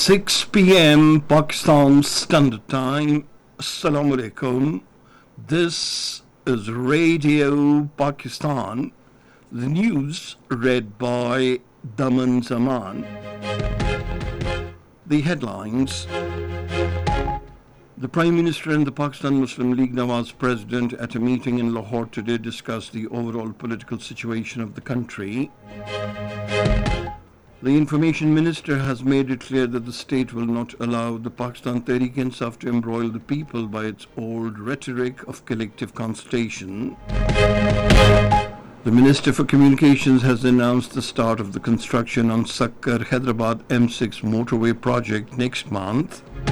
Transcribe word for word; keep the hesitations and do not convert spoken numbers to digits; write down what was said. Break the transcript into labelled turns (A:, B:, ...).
A: six p.m. Pakistan Standard Time. Assalamu alaikum. This is Radio Pakistan. The news read by Daman Zaman. The headlines. The Prime Minister and the Pakistan Muslim League Nawaz President at a meeting in Lahore today discussed the overall political situation of the country. The Information Minister has made it clear that the state will not allow the Pakistan Tehreek-e-Insaf to embroil the people by its old rhetoric of collective consultation. The Minister for Communications has announced the start of the construction on Sakkar Hyderabad M six motorway project next month.